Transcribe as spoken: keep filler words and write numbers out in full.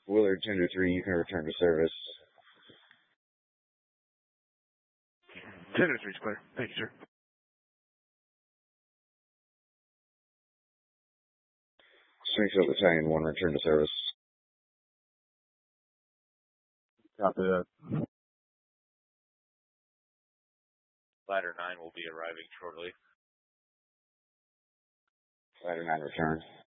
Willard Tender three, you can return to service. Tender three is clear. Thank you, sir. Springfield Battalion one, return to service. Copy that. Ladder nine will be arriving shortly. Ladder nine, return.